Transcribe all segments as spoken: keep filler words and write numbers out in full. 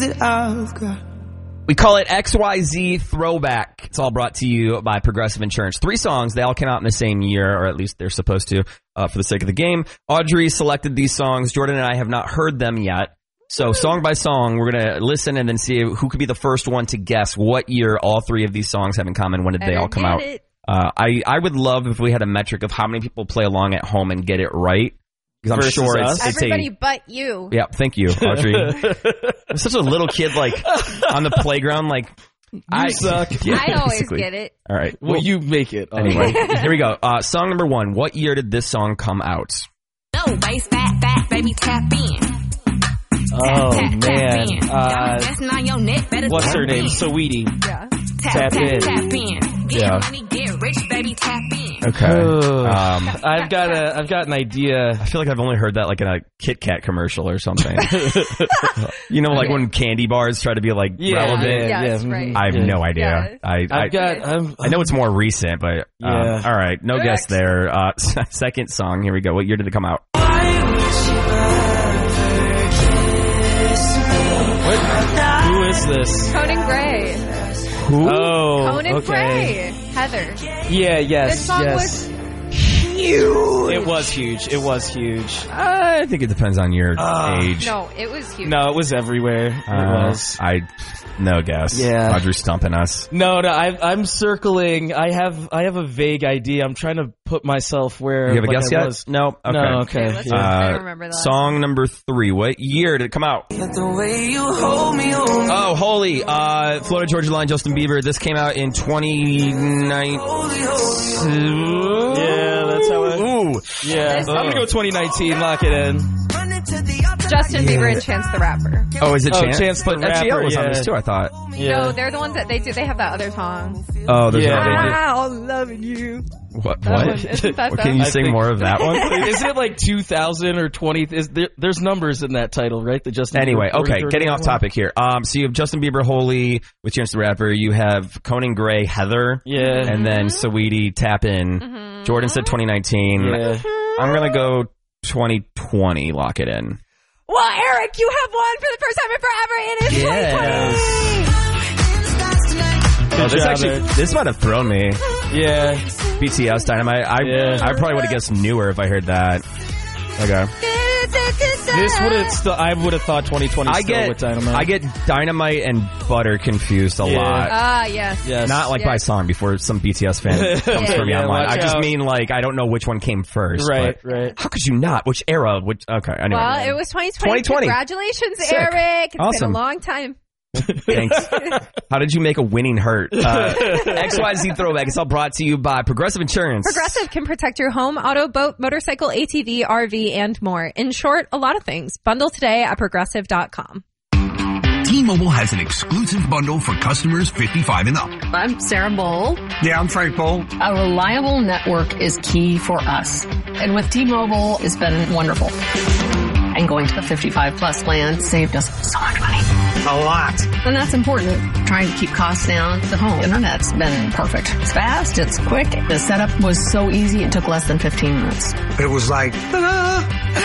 that I've got. We call it X Y Z Throwback. It's all brought to you by Progressive Insurance. Three songs. They all came out in the same year, or at least they're supposed to, uh, for the sake of the game. Audrey selected these songs. Jordan and I have not heard them yet. So song by song, we're going to listen and then see who could be the first one to guess what year all three of these songs have in common. When did they all come out? Uh, I, I would love if we had a metric of how many people play along at home and get it right. Because I'm Versus sure it's, us. it's Everybody a... but you. Yeah, thank you, Audrey. I'm such a little kid, like, on the playground, like... You I suck. Yeah, I always basically. get it. All right. Well, you make it. Anyway, here we go. Uh, song number one. What year did this song come out? No, bass, fat, fat, baby, tap in. Oh, tap, man. Tap in. Uh, That's on your neck, better what's tap her name? in. Saweetie. Yeah. Tap, Tap tap, in. tap in. Get Yeah. money, get rich, baby, tap in. Okay. Um, I've got a, I've got an idea. I feel like I've only heard that like in a Kit Kat commercial or something. You know, like when candy bars try to be like Yeah, relevant. yeah, Yes, yeah. right. I have Yeah. no idea. Yeah. I, I, I've got. I'm, I know it's more recent, but uh, Yeah. all right. No guess there. Uh, second song. Here we go. What year did it come out? What? Who is this? Conan Gray. Who? Oh, Conan okay. Gray. Heather. Yeah, yes, This song yes. was Huge. It was huge. It was huge. I think it depends on your Uh, age. No, it was huge. No, it was everywhere. It Uh, was. I no guess. Yeah. Audrey's stumping us. No, no, I, I'm circling. I have, I have a vague idea. I'm trying to put myself where. You have a like guess I yet? was. No. Okay. No, okay. Okay, let's yeah. I Uh, don't remember that. Song number three. What year did it come out? The way you hold me, hold me. Oh, holy. Uh, Florida Georgia Line, Justin Bieber. This came out in twenty nineteen. Yeah, that's how it. Ooh. Yeah, I'm gonna go twenty nineteen. Lock it in. Justin Bieber and Chance the Rapper. Oh, is it Oh, Chance? Chance the But F G L Rapper, was on yeah. this too, I thought. Yeah. No, they're the ones that they do. They have that other song. Oh, there's Yeah, no they do. I'm loving you. What? That What? one. Isn't that Well, the- can you I sing think- more of that one, please? Isn't it like two thousand or twenty? Is there, there's numbers in that title, right? The Justin. Anyway, Bieber okay, forty, getting thirty off one? topic here. Um, so you have Justin Bieber, Holy, with Chance the Rapper. You have Conan Gray, Heather. Yeah. And then Saweetie, Tap In. Mm-hmm. Jordan said twenty nineteen. Yeah. I'm going to go twenty twenty. Lock it in. Well, Eric, you have won for the first time in forever. It is Good Oh, this job, actually, Eric. this might have thrown me. Yeah. B T S Dynamite. I, Yeah. I probably would have guessed newer if I heard that. Okay. This would have. St- I would have thought twenty twenty. I still get with Dynamite. I get Dynamite and Butter confused a Yeah. lot. Ah, yes. Yes. Not like by Yes. song before some B T S fan comes Yeah. for me Yeah, online. watch I just out. mean like I don't know which one came first. Right. but Right. How could you not? Which era? Which okay. Anyway. Well, it was twenty twenty. twenty twenty. Congratulations, Sick. Eric. It's Awesome. been a long time. Thanks. How did you make a winning hurt? Uh, X Y Z Throwback. It's all brought to you by Progressive Insurance. Progressive can protect your home, auto, boat, motorcycle, A T V, R V, and more. In short, a lot of things. Bundle today at progressive dot com. T-Mobile has an exclusive bundle for customers fifty-five and up. I'm Sarah Bowl. Yeah, I'm Frank Bowl. A reliable network is key for us. And with T-Mobile, it's been wonderful. And going to the fifty-five plus plan saved us so much money. A lot. And that's important. Trying to keep costs down. The home internet's been perfect. It's fast. It's quick. The setup was so easy. It took less than fifteen minutes. It was like, ta-da!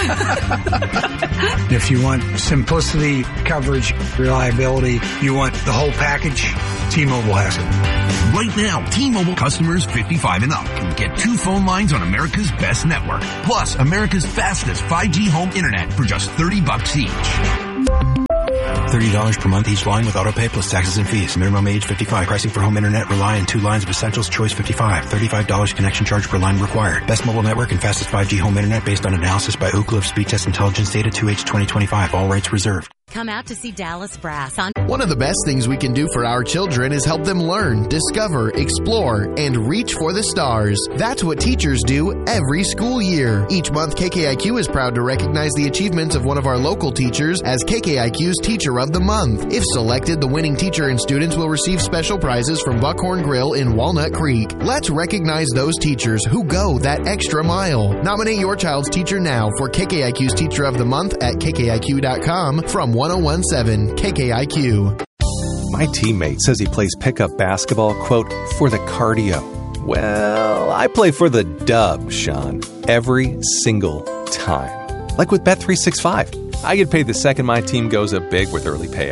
If you want simplicity, coverage, reliability, you want the whole package, T-Mobile has it. Right now, T-Mobile customers fifty-five and up can get two phone lines on America's best network, plus America's fastest five G home internet for just thirty bucks each. thirty dollars per month each line with autopay plus taxes and fees. Minimum age fifty-five. Pricing for home internet rely on two lines of Essentials Choice fifty-five. thirty-five dollars connection charge per line required. Best mobile network and fastest five G home internet based on analysis by Ookla of Speed Test Intelligence Data two H twenty twenty-five. All rights reserved. Come out to see Dallas Brass on... One of the best things we can do for our children is help them learn, discover, explore, and reach for the stars. That's what teachers do every school year. Each month, K K I Q is proud to recognize the achievements of one of our local teachers as K K I Q's Teacher of the Month. If selected, the winning teacher and students will receive special prizes from Buckhorn Grill in Walnut Creek. Let's recognize those teachers who go that extra mile. Nominate your child's teacher now for K K I Q's Teacher of the Month at K K I Q dot com from one oh one point seven K K I Q. My teammate says he plays pickup basketball, quote, for the cardio. Well, I play for the dub, Sean, every single time. Like with Bet three sixty-five. I get paid the second my team goes up big with early payout.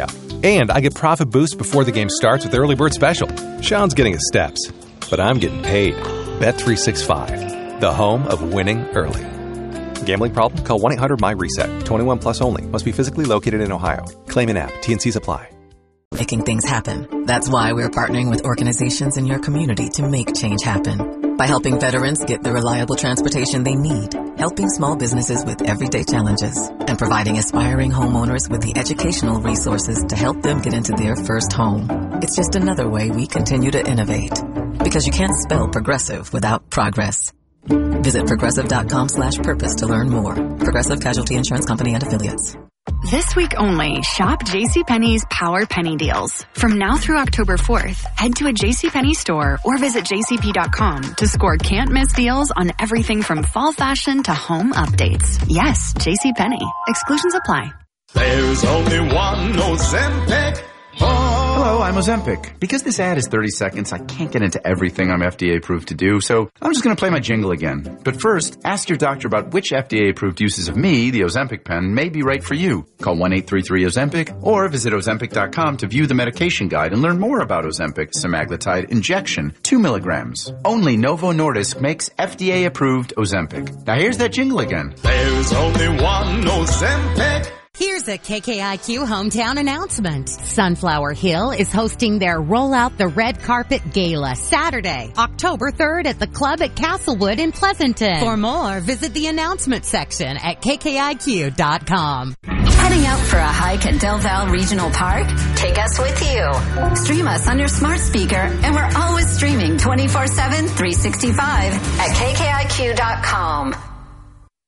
And I get profit boost before the game starts with Early Bird Special. Sean's getting his steps, but I'm getting paid. Bet three sixty-five, the home of winning early. Gambling problem? Call one eight hundred my reset. twenty-one plus only. Must be physically located in Ohio. Claim in app. T N Cs apply. Making things happen. That's why we're partnering with organizations in your community to make change happen. By helping veterans get the reliable transportation they need, helping small businesses with everyday challenges, and providing aspiring homeowners with the educational resources to help them get into their first home. It's just another way we continue to innovate. Because you can't spell progressive without progress. Visit progressive.com slash purpose to learn more. Progressive Casualty Insurance Company and Affiliates. This week only, shop JCPenney's Power Penny Deals. From now through October fourth, head to a JCPenney store or visit J C P dot com to score can't-miss deals on everything from fall fashion to home updates. Yes, JCPenney. Exclusions apply. There's only one Ozempic. Hello, I'm Ozempic. Because this ad is thirty seconds, I can't get into everything I'm F D A approved to do, so I'm just going to play my jingle again. But first, ask your doctor about which F D A approved uses of me, the Ozempic pen, may be right for you. Call one eight three three Ozempic or visit Ozempic dot com to view the medication guide and learn more about Ozempic semaglutide injection, two milligrams. Only Novo Nordisk makes F D A approved Ozempic. Now here's that jingle again. There's only one Ozempic. Here's a K K I Q hometown announcement. Sunflower Hill is hosting their Roll Out the Red Carpet Gala Saturday, October third at the club at Castlewood in Pleasanton. For more, visit the announcement section at K K I Q dot com. Heading out for a hike at Del Val Regional Park? Take us with you. Stream us on your smart speaker, and we're always streaming twenty-four seven, three sixty-five at K K I Q dot com.